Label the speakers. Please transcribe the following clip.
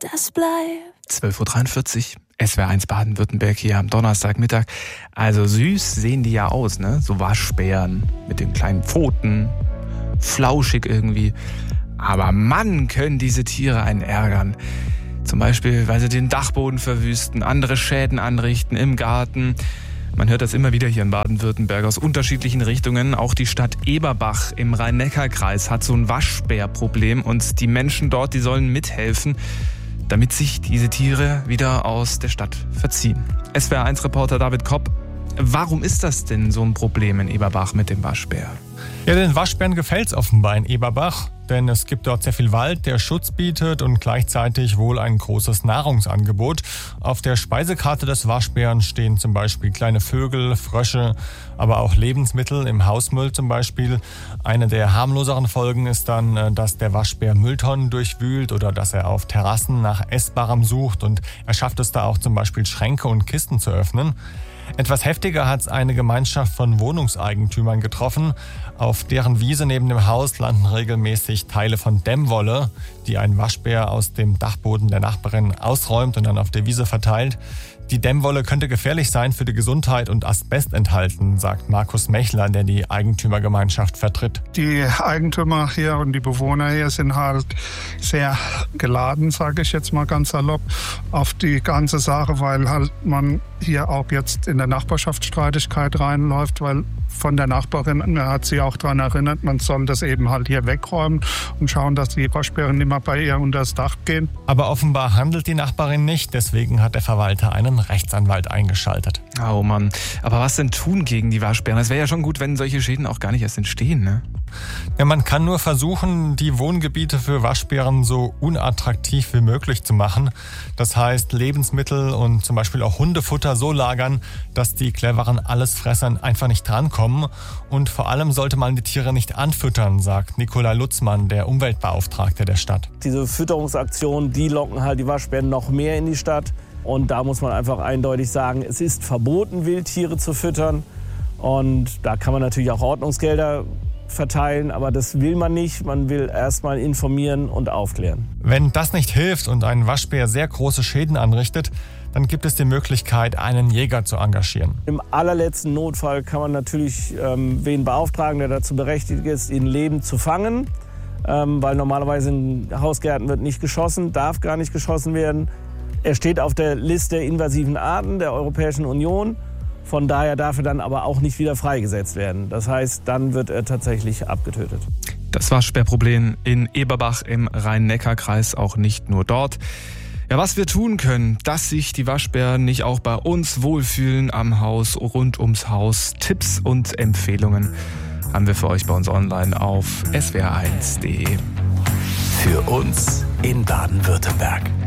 Speaker 1: das bleibt.
Speaker 2: 12.43 Uhr, SWR1 Baden-Württemberg hier am Donnerstagmittag. Also süß sehen die ja aus, ne? So Waschbären mit den kleinen Pfoten, flauschig irgendwie. Aber Mann, können diese Tiere einen ärgern. Zum Beispiel, weil sie den Dachboden verwüsten, andere Schäden anrichten im Garten. Man hört das immer wieder hier in Baden-Württemberg aus unterschiedlichen Richtungen. Auch die Stadt Eberbach im Rhein-Neckar-Kreis hat so ein Waschbärproblem und die Menschen dort, die sollen mithelfen, damit sich diese Tiere wieder aus der Stadt verziehen. SWR1-Reporter David Kopp, warum ist das denn so ein Problem in Eberbach mit dem Waschbär?
Speaker 3: Ja, den Waschbären gefällt es offenbar in Eberbach, denn es gibt dort sehr viel Wald, der Schutz bietet und gleichzeitig wohl ein großes Nahrungsangebot. Auf der Speisekarte des Waschbären stehen zum Beispiel kleine Vögel, Frösche, aber auch Lebensmittel im Hausmüll zum Beispiel. Eine der harmloseren Folgen ist dann, dass der Waschbär Mülltonnen durchwühlt oder dass er auf Terrassen nach Essbarem sucht und er schafft es da auch zum Beispiel Schränke und Kisten zu öffnen. Etwas heftiger hat es eine Gemeinschaft von Wohnungseigentümern getroffen. Auf deren Wiese neben dem Haus landen regelmäßig Teile von Dämmwolle, die ein Waschbär aus dem Dachboden der Nachbarin ausräumt und dann auf der Wiese verteilt. Die Dämmwolle könnte gefährlich sein für die Gesundheit und Asbest enthalten, sagt Markus Mechler, der die Eigentümergemeinschaft vertritt.
Speaker 4: Die Eigentümer hier und die Bewohner hier sind halt sehr geladen, sage ich jetzt mal ganz salopp, auf die ganze Sache, weil halt man hier auch jetzt in der Nachbarschaft Streitigkeit reinläuft, weil von der Nachbarin hat sie auch daran erinnert, man soll das eben halt hier wegräumen und schauen, dass die Waschbären nicht mehr bei ihr unter das Dach gehen.
Speaker 3: Aber offenbar handelt die Nachbarin nicht, deswegen hat der Verwalter einen Rechtsanwalt eingeschaltet.
Speaker 2: Oh Mann, aber was denn tun gegen die Waschbären? Es wäre ja schon gut, wenn solche Schäden auch gar nicht erst entstehen, ne?
Speaker 3: Ja, man kann nur versuchen, die Wohngebiete für Waschbären so unattraktiv wie möglich zu machen. Das heißt, Lebensmittel und zum Beispiel auch Hundefutter so lagern, dass die cleveren Allesfressern einfach nicht drankommen. Und vor allem sollte man die Tiere nicht anfüttern, sagt Nikolai Lutzmann, der Umweltbeauftragte der Stadt.
Speaker 5: Diese Fütterungsaktionen, die locken halt die Waschbären noch mehr in die Stadt. Und da muss man einfach eindeutig sagen, es ist verboten, Wildtiere zu füttern. Und da kann man natürlich auch Ordnungsgelder verteilen, aber das will man nicht. Man will erstmal informieren und aufklären.
Speaker 3: Wenn das nicht hilft und ein Waschbär sehr große Schäden anrichtet, dann gibt es die Möglichkeit, einen Jäger zu engagieren.
Speaker 5: Im allerletzten Notfall kann man natürlich wen beauftragen, der dazu berechtigt ist, ihn lebend zu fangen. Weil normalerweise in Hausgärten wird nicht geschossen, darf gar nicht geschossen werden. Er steht auf der Liste invasiven Arten der Europäischen Union. Von daher darf er dann aber auch nicht wieder freigesetzt werden. Das heißt, dann wird er tatsächlich abgetötet.
Speaker 2: Das Waschbärproblem in Eberbach im Rhein-Neckar-Kreis, auch nicht nur dort. Ja, was wir tun können, dass sich die Waschbären nicht auch bei uns wohlfühlen am Haus, rund ums Haus. Tipps und Empfehlungen haben wir für euch bei uns online auf swr1.de.
Speaker 6: Für uns in Baden-Württemberg.